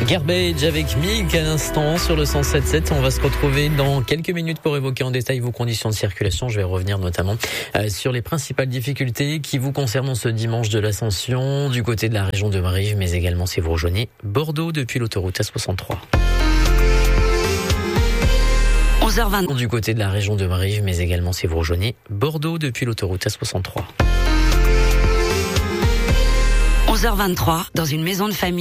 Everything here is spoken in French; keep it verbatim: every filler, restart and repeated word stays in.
Garbage avec Mick à l'instant sur le cent sept sept. On va se retrouver dans quelques minutes pour évoquer en détail vos conditions de circulation. Je vais revenir notamment euh, sur les principales difficultés qui vous concernent ce dimanche de l'Ascension du côté de la région de Brive, mais également si vous rejoignez Bordeaux depuis l'autoroute A soixante-trois. onze heures vingt du côté de la région de Brive, mais également si vous rejoignez Bordeaux depuis l'autoroute A soixante-trois. onze heures vingt-trois dans une maison de famille.